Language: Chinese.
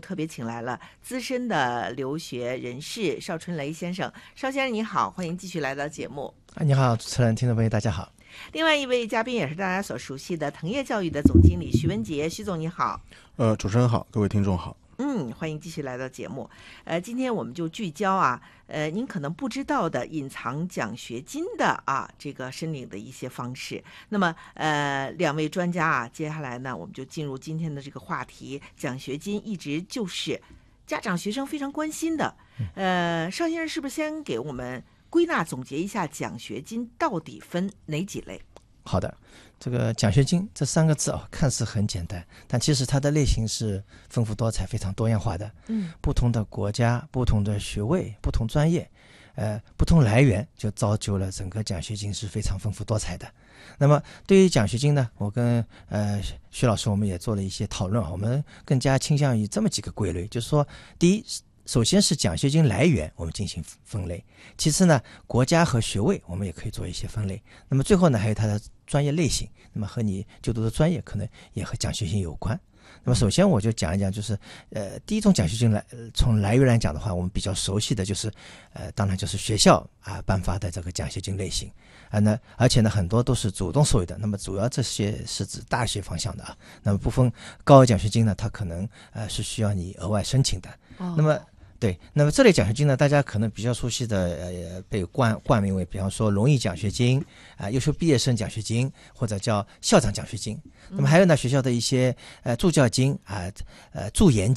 特别请来了资深的留学人士邵春雷先生。邵先生你好，欢迎继续来到节目。 你好，主持人，听众朋友大家好。 另外一位嘉宾也是大家所熟悉的腾业教育的总经理徐文杰，徐总你好。 主持人好，各位听众好。 欢迎继续来到节目。今天我们就聚焦您可能不知道的隐藏奖学金的这个申领的一些方式。那么两位专家接下来呢，我们就进入今天的这个话题。奖学金一直就是家长学生非常关心的。邵先生是不是先给我们归纳总结一下奖学金到底分哪几类？ 好的，这个奖学金这三个字看似很简单，但其实它的类型是丰富多彩、非常多样化的。不同的国家、不同的学位、不同专业，不同来源，就造就了整个奖学金是非常丰富多彩的。那么对于奖学金呢，我跟徐老师我们也做了一些讨论，我们更加倾向于这么几个规律，就是说，第一，首先是奖学金来源我们进行分类，其次呢，国家和学位我们也可以做一些分类，那么最后呢，还有它的专业类型，那么和你就读的专业可能也和奖学金有关。那么首先我就讲一讲，就是第一种奖学金从来源来讲的话，我们比较熟悉的就是当然就是学校颁发的这个奖学金类型而且呢很多都是主动授予的，那么主要这些是指大学方向的那么部分高额奖学金呢，它可能是需要你额外申请的。那么这类奖学金呢，大家可能比较熟悉的被冠名为比方说荣誉奖学金优秀毕业生奖学金，或者叫校长奖学金。那么还有呢，学校的一些助教金助研